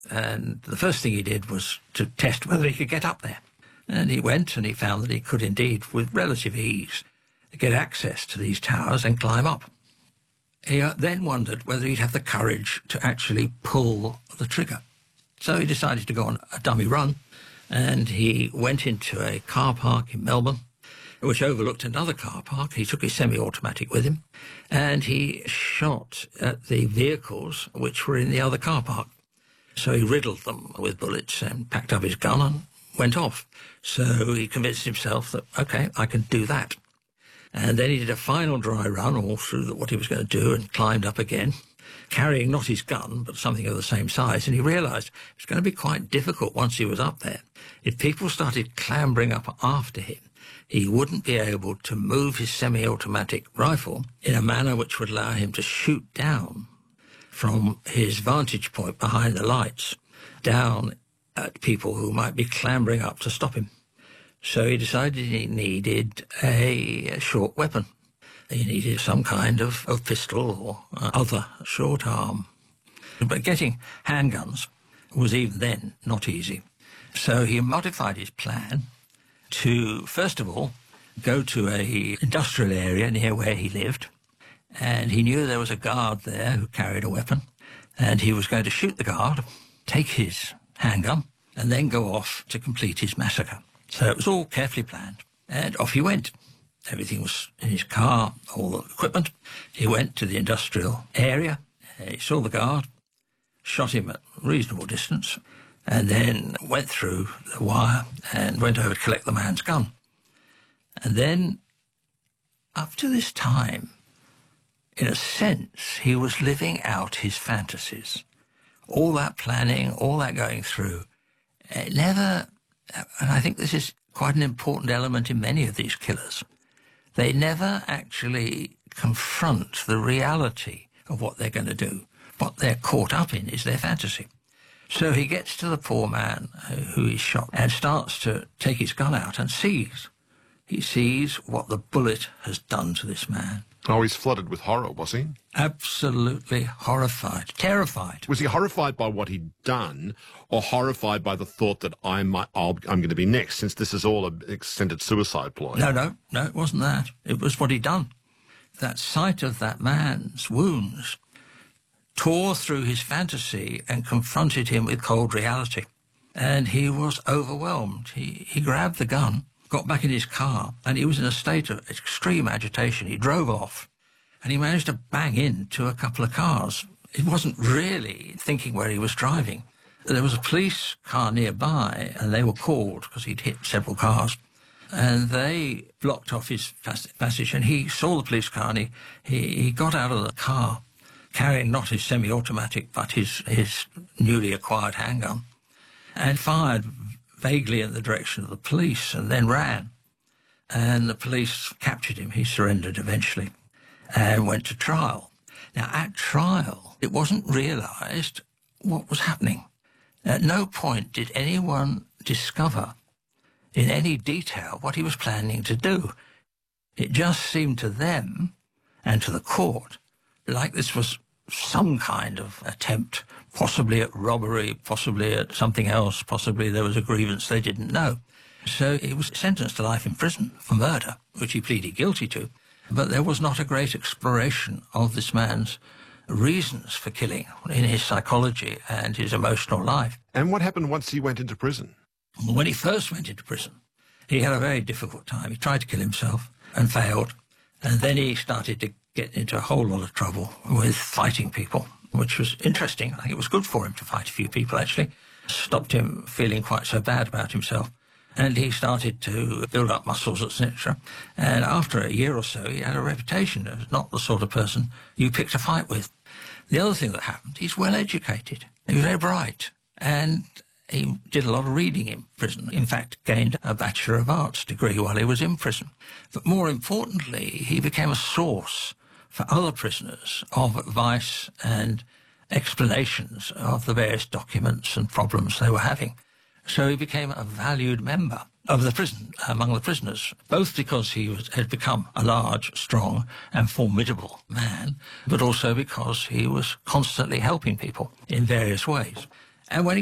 And the first thing he did was to test whether he could get up there. And he went and he found that he could indeed, with relative ease, get access to these towers and climb up. He then wondered whether he'd have the courage to actually pull the trigger. So he decided to go on a dummy run, and he went into a car park in Melbourne, which overlooked another car park. He took his semi-automatic with him, and he shot at the vehicles which were in the other car park. So he riddled them with bullets and packed up his gun and went off. So he convinced himself that, OK, I can do that. And then he did a final dry run all through what he was going to do and climbed up again, carrying not his gun, but something of the same size. And he realised it was going to be quite difficult once he was up there. If people started clambering up after him, he wouldn't be able to move his semi-automatic rifle in a manner which would allow him to shoot down from his vantage point behind the lights, down at people who might be clambering up to stop him. So he decided he needed a short weapon. He needed some kind of pistol or other short arm. But getting handguns was even then not easy. So he modified his plan to, first of all, go to an industrial area near where he lived. And he knew there was a guard there who carried a weapon. And he was going to shoot the guard, take his handgun, and then go off to complete his massacre. So it was all carefully planned, and off he went. Everything was in his car, all the equipment. He went to the industrial area, he saw the guard, shot him at a reasonable distance, and then went through the wire and went over to collect the man's gun. And then, up to this time, in a sense, he was living out his fantasies. All that planning, all that going through, it never... And I think this is quite an important element in many of these killers. They never actually confront the reality of what they're going to do. What they're caught up in is their fantasy. So he gets to the poor man who is shot and starts to take his gun out and sees. He sees what the bullet has done to this man. Oh, he's flooded with horror, was he? Absolutely horrified, terrified. Was he horrified by what he'd done, or horrified by the thought that I'm going to be next, since this is all an extended suicide ploy? No, it wasn't that. It was what he'd done. That sight of that man's wounds tore through his fantasy and confronted him with cold reality. And he was overwhelmed. He grabbed the gun, got back in his car, and he was in a state of extreme agitation. He drove off, and he managed to bang into a couple of cars. He wasn't really thinking where he was driving. There was a police car nearby, and they were called because he'd hit several cars, and they blocked off his passage, and he saw the police car, and he got out of the car, carrying not his semi-automatic, but his newly acquired handgun, and fired vaguely in the direction of the police, and then ran. And the police captured him. He surrendered eventually and went to trial. Now, at trial, it wasn't realised what was happening. At no point did anyone discover in any detail what he was planning to do. It just seemed to them and to the court like this was some kind of attempt, possibly at robbery, possibly at something else, possibly there was a grievance they didn't know. So he was sentenced to life in prison for murder, which he pleaded guilty to. But there was not a great exploration of this man's reasons for killing in his psychology and his emotional life. And what happened once he went into prison? When he first went into prison, he had a very difficult time. He tried to kill himself and failed. And then he started to get into a whole lot of trouble with fighting people, which was interesting. I think it was good for him to fight a few people, actually. Stopped him feeling quite so bad about himself. And he started to build up muscles, etc. And after a year or so, he had a reputation as not the sort of person you picked a fight with. The other thing that happened, he's well educated. He was very bright. And he did a lot of reading in prison. In fact, gained a Bachelor of Arts degree while he was in prison. But more importantly, he became a source for other prisoners of advice and explanations of the various documents and problems they were having. So he became a valued member of the prison, among the prisoners, both because he had become a large, strong and formidable man, but also because he was constantly helping people in various ways. And when he